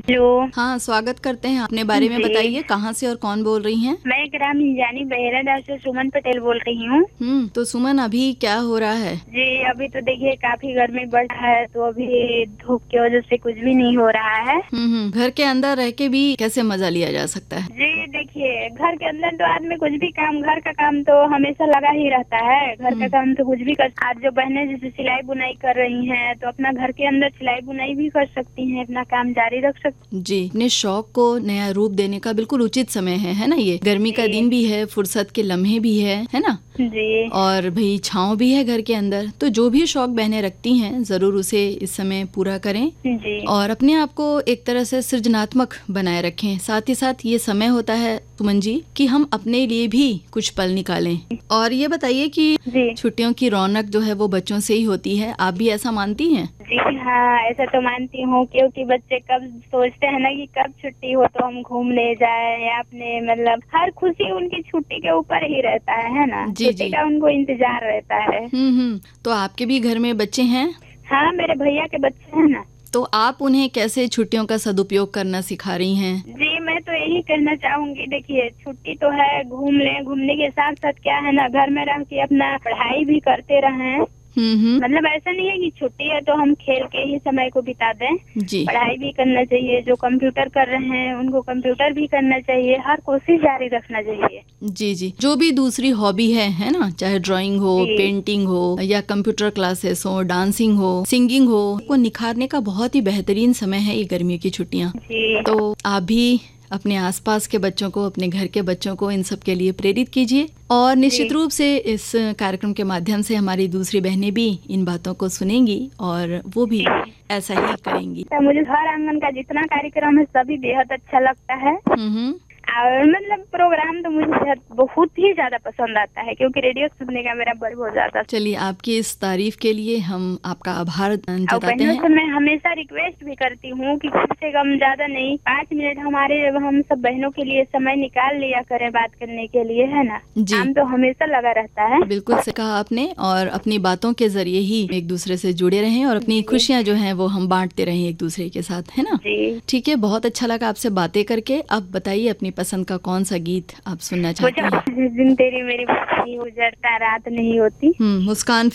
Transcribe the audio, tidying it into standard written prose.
Hello. हाँ, स्वागत करते हैं। अपने बारे में बताइए, कहाँ से और कौन बोल रही हैं? मैं ग्राम हिंजानी बहेराडार से सुमन पटेल बोल रही हूँ। तो सुमन, अभी क्या हो रहा है? जी, अभी तो देखिए काफी गर्मी बढ़ रहा है, तो अभी धूप की वजह से कुछ भी नहीं हो रहा है। घर के अंदर रह के भी कैसे मजा लिया जा सकता है? जी देखिए, घर के अंदर तो आदमी कुछ भी काम, घर का काम तो हमेशा लगा ही रहता है। घर का काम तो कुछ भी कर, आज जो बहनें जैसे सिलाई बुनाई कर रही हैं, तो अपना घर के अंदर सिलाई बुनाई भी कर सकती हैं, अपना काम जारी रख सकती। जी, अपने शौक को नया रूप देने का बिल्कुल उचित समय है ना? ये गर्मी का दिन भी है, फुर्सत के लम्हे भी है ना? जी। और भाई छाँव भी है घर के अंदर, तो जो भी शौक बहनें रखती हैं जरूर उसे इस समय पूरा करें। जी। और अपने आप को एक तरह से सृजनात्मक बनाए रखें। साथ ही साथ ये समय होता है सुमन जी कि हम अपने लिए भी कुछ पल निकालें। और ये बताइए कि छुट्टियों की रौनक जो है वो बच्चों से ही होती है, आप भी ऐसा मानती हैं? जी हाँ, ऐसा तो मानती हूँ, क्योंकि बच्चे कब सोचते हैं ना कि कब छुट्टी हो तो हम घूमने जाए, या अपने मतलब हर खुशी उनकी छुट्टी के ऊपर ही रहता है ना। छुट्टी का उनको इंतजार रहता है। तो आपके भी घर में बच्चे हैं? हाँ, मेरे भैया के बच्चे हैं ना। तो आप उन्हें कैसे छुट्टियों का सदुपयोग करना सिखा रही हैं? जी, मैं तो यही कहना चाहूंगी, देखिए छुट्टी तो है, घूम लें, घूमने के साथ साथ क्या है ना, घर में रह के अपना पढ़ाई भी करते रहें। मतलब ऐसा नहीं है कि छुट्टी है तो हम खेल के ही समय को बिता दें। जी। पढ़ाई भी करना चाहिए, जो कंप्यूटर कर रहे हैं उनको कंप्यूटर भी करना चाहिए, हर कोशिश जारी रखना चाहिए। जी जी, जो भी दूसरी हॉबी है ना, चाहे ड्राइंग हो, पेंटिंग हो, या कंप्यूटर क्लासेस हो, डांसिंग हो, सिंगिंग हो, को निखारने का बहुत ही बेहतरीन समय है ये गर्मियों की छुट्टियाँ। तो आप भी अपने आसपास के बच्चों को, अपने घर के बच्चों को इन सब के लिए प्रेरित कीजिए। और निश्चित रूप से इस कार्यक्रम के माध्यम से हमारी दूसरी बहनें भी इन बातों को सुनेंगी और वो भी ऐसा ही करेंगी। तो मुझे घर आंगन का जितना कार्यक्रम है सभी बेहद अच्छा लगता है। और मतलब प्रोग्राम तो मुझे बहुत ही ज्यादा पसंद आता है, क्योंकि रेडियो सुनने का मेरा बहुत ज्यादा। चलिए, आपकी इस तारीफ के लिए हम आपका आभार जताते हैं। तो मैं हमेशा रिक्वेस्ट भी करती हूँ कि कम से कम ज्यादा नहीं, 5 मिनट हम सब बहनों के लिए समय निकाल लिया करें बात करने के लिए, है ना। जी, काम तो हमेशा लगा रहता है। बिल्कुल सही कहा आपने। और अपनी बातों के जरिए ही एक दूसरे से जुड़े रहें और अपनी खुशियाँ जो हैं वो हम बांटते रहें एक दूसरे के साथ, है ना। ठीक है, बहुत अच्छा लगा आपसे बातें करके। अब बताइए, अपनी पसंद का कौन सा गीत आप सुनना चाहती हैं? जिस दिन तेरी मेरी बात नहीं गुजरता, रात नहीं होती। मुस्कान